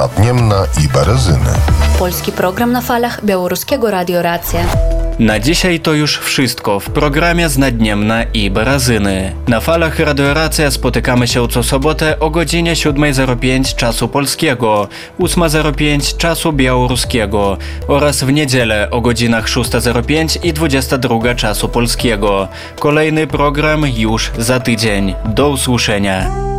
Nadniemna i Berezyny. Polski program na falach Białoruskiego Radio Racja. Na dzisiaj to już wszystko w programie z Nadniemna i Berezyny. Na falach Radio Racja spotykamy się co sobotę o godzinie 7:05 czasu polskiego, 8:05 czasu białoruskiego oraz w niedzielę o godzinach 6:05 i 22 czasu polskiego. Kolejny program już za tydzień. Do usłyszenia.